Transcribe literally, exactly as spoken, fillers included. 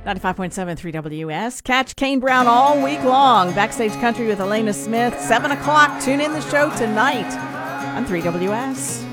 ninety-five point seven three W S. Catch Kane Brown all week long. Backstage Country with Elena Smith, seven o'clock. Tune in the show tonight on three W S.